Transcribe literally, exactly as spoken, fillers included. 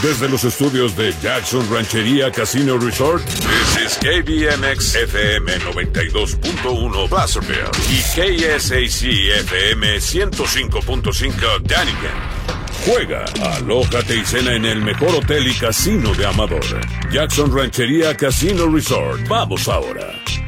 Desde los estudios de Jackson Ranchería Casino Resort, this is K B M X F M noventa y dos punto uno Placerville y K S A C F M ciento cinco punto cinco Dunnigan. Juega, alójate y cena en el mejor hotel y casino de Amador. Jackson Ranchería Casino Resort. Vamos ahora.